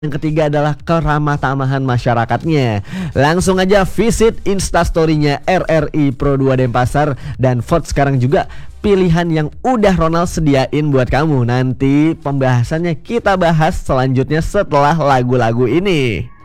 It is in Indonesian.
Yang ketiga adalah keramah-tamahan masyarakatnya. Langsung aja visit instastory-nya RRI Pro 2 Denpasar dan vote sekarang juga pilihan yang udah Ronald sediain buat kamu. Nanti pembahasannya kita bahas selanjutnya setelah lagu-lagu ini.